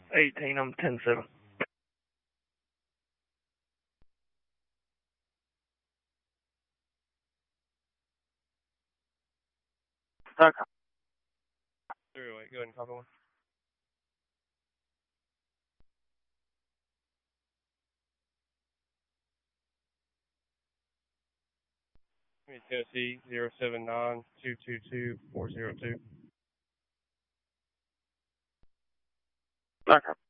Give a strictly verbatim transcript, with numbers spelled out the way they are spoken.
eighteen, I'm ten seven. Okay. three oh eight, go ahead and copy one. Tennessee zero seven nine two two two four zero two. Okay.